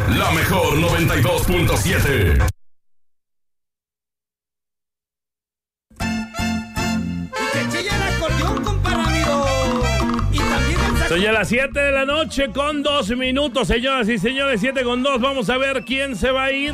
La mejor 92.7. Son ya las 7 de la noche con 2 minutos, señoras y señores, 7 con 2. Vamos a ver quién se va a ir.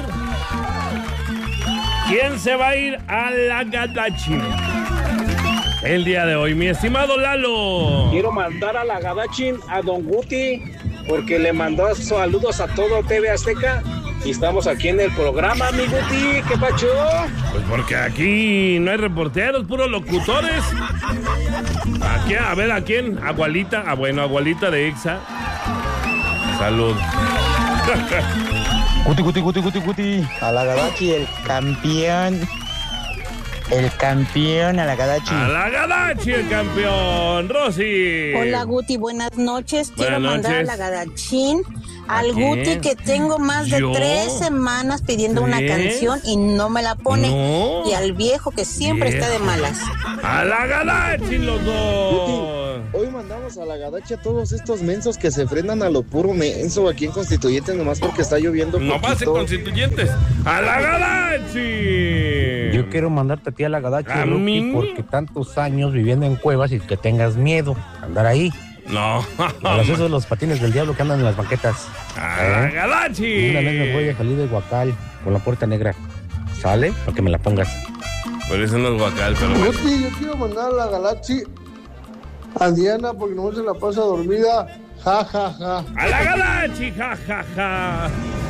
¿Quién se va a ir a la Gadachi el día de hoy, mi estimado Lalo? Quiero mandar a la Gadachin a Don Guti, porque le mandó saludos a todo TV Azteca. Y estamos aquí en el programa, mi Guti. ¿Qué pacho? Pues porque aquí no hay reporteros, puros locutores. Aquí, a ver, ¿a quién? Agualita. Ah, bueno, Agualita de Exa. Salud. Guti. A la Gadachi, el campeón. El campeón, a la Gadachi. A la Gadachi, el campeón. Rosy. Hola, Guti, buenas noches. Quiero mandar a la Gadachín al Guti, que tengo más de 3 semanas pidiendo una canción y no me la pone. No. Y al viejo, que siempre está de malas. A la Gadachi, los dos. Guti, hoy mandamos a la Gadachi a todos estos mensos que se frenan a lo puro menso aquí en Constituyentes, nomás porque está lloviendo. No pasen Constituyentes. A la Gadachi. Yo quiero mandarte a ti a la Gadachi, Luqui, porque tantos años viviendo en cuevas y que tengas miedo a andar ahí. No. A los esos de los patines del diablo que andan en las banquetas. A la Gadachi. Una vez me voy a salir de Huacal con la puerta negra. ¿Sale? Para que me la pongas. Pero eso no es Huacal, pero bueno. Guti, yo quiero mandar a la Galaxy a Diana porque no se la pasa dormida. Ja, ja, ja. A la Gadachi, ja, ja, ja.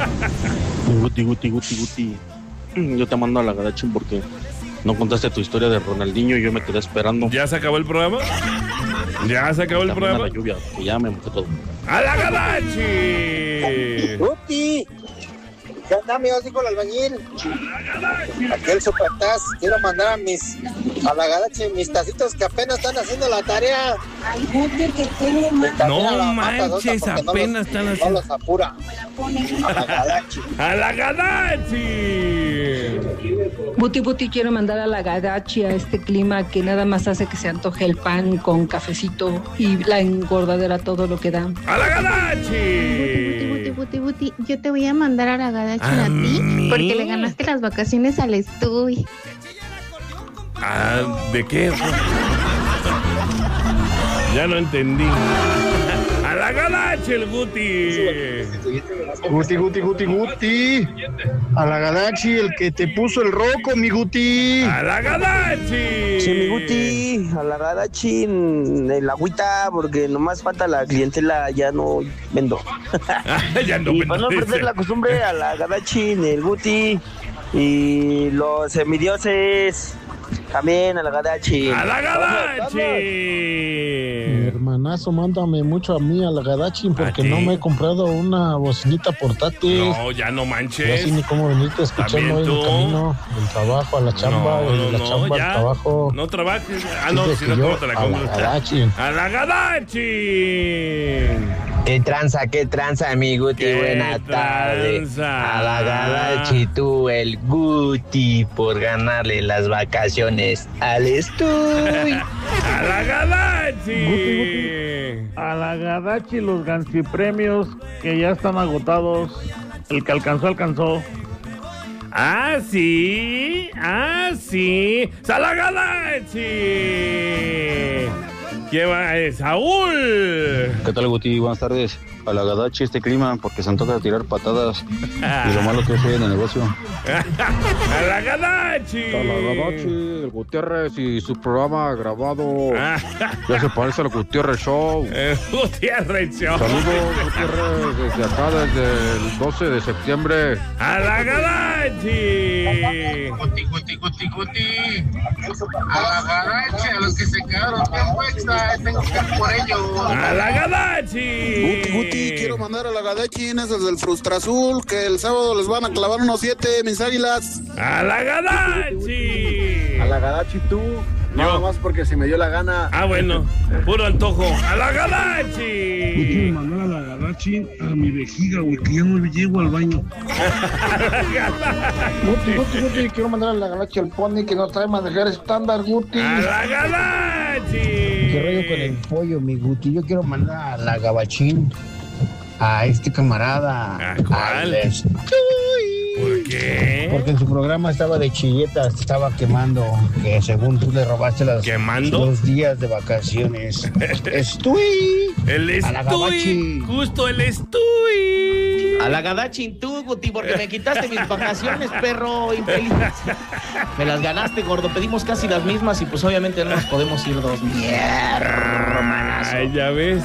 Guti. Yo te mando a la Gadachi porque no contaste tu historia de Ronaldinho y yo me quedé esperando. ¿Ya se acabó el programa? ¿Ya se acabó el programa? La lluvia, que ya me mojé todo. ¡A la Gadachi! ¡Guti! ¿Qué onda, amigos? Dijo el albañil. Aquí el Supertaz. Quiero mandar a la Gadachi mis tacitos que apenas están haciendo la tarea. Al Guti, que tengo más. No manches, apenas están haciendo. No los apura. A la Gadachi. ¡A la Gadachi! Buti, quiero mandar a la Gadachi a este clima que nada más hace que se antoje el pan con cafecito y la engordadera todo lo que da. ¡A la Gadachi! Buti, yo te voy a mandar a la Gadachi a ti porque le ganaste las vacaciones al Estuy. ¿De qué? Ya no entendí. ¡A la Gadachi, el Guti! Guti. A la Gadachi, el que te puso el roco, mi Guti. ¡A la Gadachi! Sí, mi Guti, a la Gadachi, el agüita, porque nomás falta la clientela, ya no vendo. Ya no y vendo. para no perder la costumbre, a la Gadachi, el Guti, y los semidioses, también a la Gadachi. ¡A la Gadachi! Mi hermanazo, mándame mucho a mí a la Gadachi porque no me he comprado una bocinita portátil. No, ya no manches. Ya sé ni cómo venirte escuchando en el camino del trabajo a la chamba, de la chamba al trabajo. No trabajes. No, si no, ¿cómo te la compras? ¡A la Gadachi! ¿Qué tranza, mi Guti? Buena tarde. A la Gadachi, tú, el Guti, por ganarle las vacaciones al Estuy. ¡A la Gadachi! Guti. A la Gadachi, los gansipremios que ya están agotados. El que alcanzó. ¡Ah, sí! ¡A la Gadachi! ¿Qué va? ¡Saúl! ¿Qué tal, Guti? Buenas tardes. A la Gadachi este clima porque se antoja tirar patadas y lo malo que soy en el negocio. ¡A la Gadachi! A la Gadachi, el Gutiérrez y su programa grabado ya se parece al Gutiérrez Show. Gutiérrez Show. Saludos, Gutiérrez, desde acá, desde el 12 de septiembre. ¡A la Gadachi! Guti. A la Gadachi, a los que se quedaron tiempo extra, tengo que ir por ellos. ¡A la Gadachi! Guti, quiero mandar a la Gadachi, esos del Frustra Azul, que el sábado les van a clavar unos 7, mis águilas. ¡A la Gadachi! A la Gadachi tú. Nada más porque se me dio la gana. Bueno, puro antojo. ¡A la Gadachi! Quiero mandar a la Gadachi a mi vejiga, güey, que ya no le llego al baño. Guti, quiero mandar a la Gadachi al Pony que nos trae manejar estándar, Guti. ¡A la Gadachi! ¿Qué rollo con el pollo, mi Guti? Yo quiero mandar a la Gabachín a este camarada. ¿A cuál? ¿Por qué? Porque en su programa estaba de chilletas, estaba quemando, que según tú le robaste los días de vacaciones. ¡Estuy! El Estuy, justo el Estuy. A la Gadachin tú, Guti, porque me quitaste mis vacaciones, perro infeliz. Me las ganaste, gordo. Pedimos casi las mismas y pues obviamente no nos podemos ir dos. Mierda, romanazo. Ay, ya ves.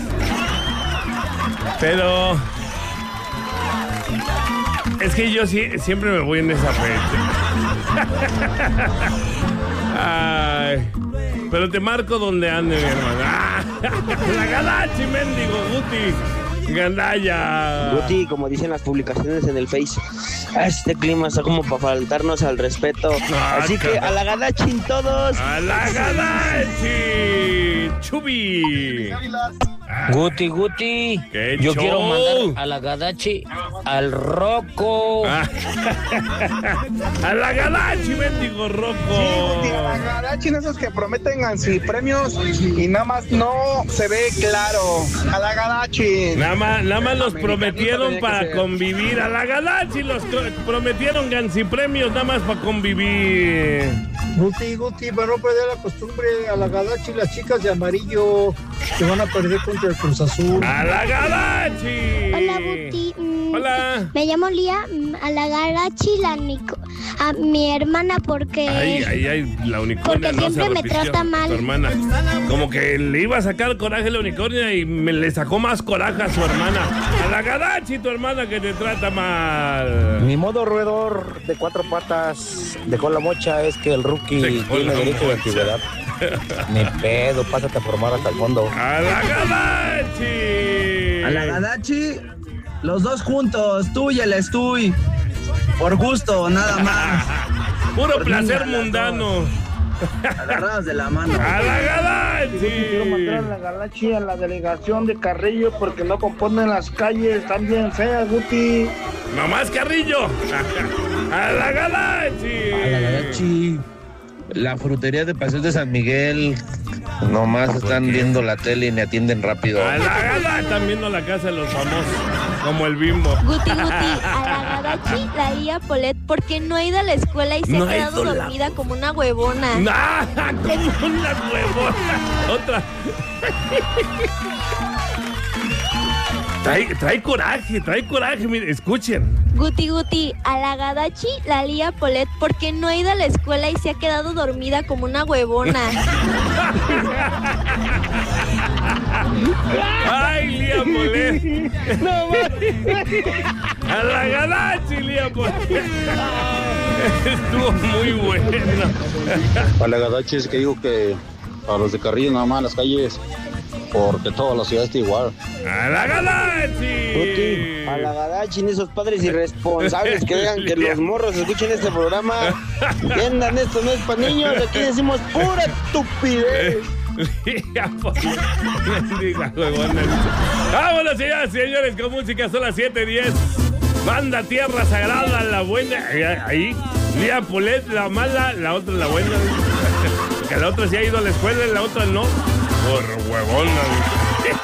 Pero es que yo siempre me voy en esa fecha. Ay, pero te marco donde ande, mi hermano. La Gadachi, mendigo, Guti. Gandaya. Guti, como dicen las publicaciones en el Face, este clima está como para faltarnos al respeto. Así que a la Gadachin todos. A la Gadachi. Chubi. Guti, yo quiero mandar a la Gadachi al Rocco. A la Gadachi, mendigo Rocco. Sí, Guti, a la Gadachi, esos que prometen así premios y nada más no se ve claro. A la Gadachi. Nada más los prometieron para convivir. A la Gadachi los prometieron gansipremios nada más para convivir. Guti, para no perder la costumbre, a la Gadachi, las chicas de amarillo que van a perder contra el Cruz Azul. ¡A la Gadachi! Hola, Guti. Hola. Me llamo Lía. A la Gadachi, a mi hermana, porque... Ay, la unicornia no siempre se me repitió, trata mal. tu hermana. Como que le iba a sacar coraje la unicornia y le sacó más coraje a su hermana. A la Gadachi, tu hermana, que te trata mal. Mi modo roedor de 4 patas dejó la mocha, es que el rookie tiene derecho de antigüedad. Ni pedo, pásate a formar hasta el fondo. ¡A la Gadachi! A la Gadachi, los dos juntos, tú y el Estuy. Por gusto, nada más. Puro placer mundano. Agarrados de la mano. ¡A la Gadachi! Quiero mandar a la Gadachi a la delegación de Carrillo porque no componen las calles, están bien feas, Guti. ¡Nomás Carrillo! ¡A la Gadachi! A la Gadachi. La frutería de Paseo de San Miguel. Nomás están viendo la tele y me atienden rápido. A la Gadachi están viendo la casa de los famosos. Como el Bimbo. Guti, a la Gadachi, la Lía Polet, porque no ha ido a la escuela y se ha quedado dormida como una huevona. Como una huevona. Otra. Trae coraje, mire, escuchen. Guti, a la Gadachi, la Lía Polet, porque no ha ido a la escuela y se ha quedado dormida como una huevona. ¡Ay, Lía Polet! ¡No ¡A la Gadachi, Lía Polet! Estuvo muy bueno. A la Gadachi es que digo que a los de Carrillo nada más las calles, porque toda la ciudad está igual. ¡A la Gadachi! Guti, a la Gadachi, esos padres irresponsables que dejan que los morros escuchen este programa. Entiendan, esto no es para niños, aquí decimos pura estupidez. Vámonos, señores, con música. Son las 7:10. Banda Tierra Sagrada, la buena. Ahí, Lía Polet, la mala, la otra la buena. Que la otra sí ha ido a la escuela y la otra no. Por huevona.